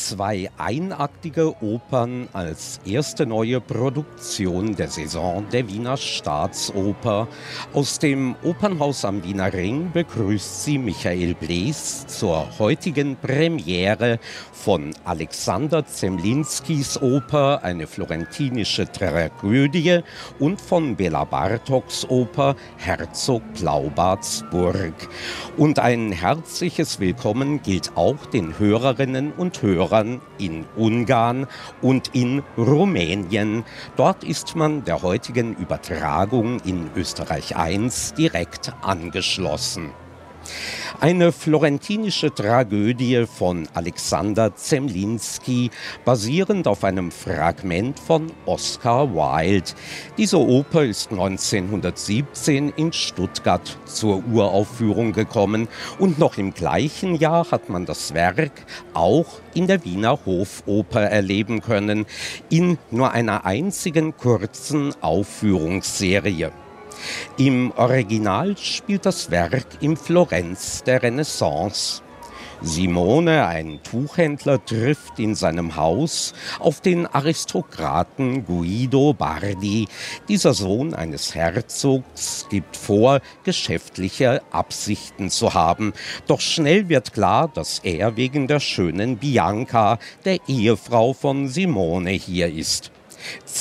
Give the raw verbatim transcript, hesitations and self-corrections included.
Zwei einaktige Opern als erste neue Produktion der Saison der Wiener Staatsoper. Aus dem Opernhaus am Wiener Ring begrüßt sie Michael Blees zur heutigen Premiere von Alexander Zemlinskis Oper, eine florentinische Tragödie, und von Bela Bartoks Oper Herzog Blaubartsburg. Und ein herzliches Willkommen gilt auch den Hörerinnen und Hörern in Ungarn und in Rumänien. Dort ist man der heutigen Übertragung in Österreich eins direkt angeschlossen. Eine florentinische Tragödie von Alexander Zemlinski, basierend auf einem Fragment von Oscar Wilde. Diese Oper ist neunzehnhundertsiebzehn in Stuttgart zur Uraufführung gekommen und noch im gleichen Jahr hat man das Werk auch in der Wiener Hofoper erleben können, in nur einer einzigen kurzen Aufführungsserie. Im Original spielt das Werk im Florenz der Renaissance. Simone, ein Tuchhändler, trifft in seinem Haus auf den Aristokraten Guido Bardi. Dieser Sohn eines Herzogs gibt vor, geschäftliche Absichten zu haben. Doch schnell wird klar, dass er wegen der schönen Bianca, der Ehefrau von Simone, hier ist.